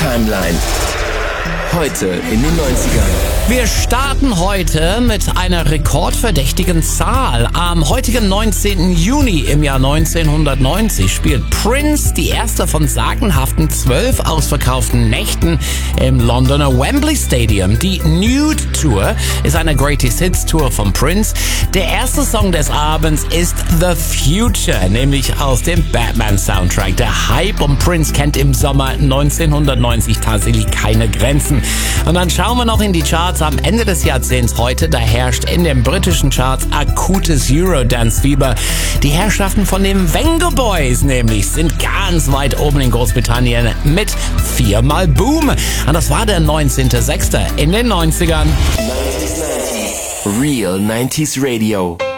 Timeline. Heute in den 90ern. Wir starten heute mit einer rekordverdächtigen Zahl. Am heutigen 19. Juni im Jahr 1990 spielt Prince die erste von sagenhaften 12 ausverkauften Nächten im Londoner Wembley Stadium. Die Nude Tour ist eine Greatest Hits Tour von Prince. Der erste Song des Abends ist The Future, nämlich aus dem Batman Soundtrack. Der Hype um Prince kennt im Sommer 1990 tatsächlich keine Grenzen. Und dann schauen wir noch in die Charts am Ende des Jahrzehnts heute. Da herrscht in den britischen Charts akutes Eurodance-Fieber. Die Herrschaften von den Venga Boys nämlich sind ganz weit oben in Großbritannien mit 4-mal Boom. Und das war der 19.06. in den 90ern. Real 90s Radio.